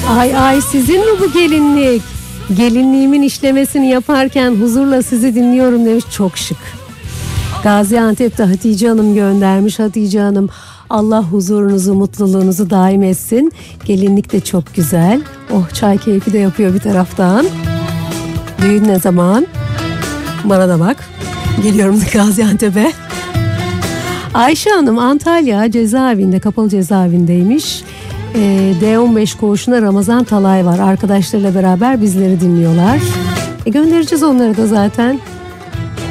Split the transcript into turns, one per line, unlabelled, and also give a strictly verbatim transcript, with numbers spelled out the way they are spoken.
Ay ay, sizin mi bu gelinlik? Gelinliğimin işlemesini yaparken huzurla sizi dinliyorum demiş. Çok şık. Gaziantep'te Hatice Hanım göndermiş. Hatice Hanım, Allah huzurunuzu, mutluluğunuzu daim etsin. Gelinlik de çok güzel. Oh, çay keyfi de yapıyor bir taraftan. Düğün ne zaman? Bana da bak. Geliyorum Gaziantep'e. Ayşe Hanım Antalya cezaevinde, kapalı cezaevindeymiş. Ee, D on beş koğuşuna Ramazan Talay var. Arkadaşlarıyla beraber bizleri dinliyorlar. E, göndereceğiz onları da zaten.